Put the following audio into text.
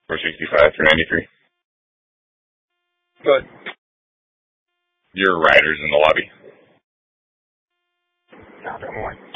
465 for 93. Good. Your rider's in the lobby. Not that one.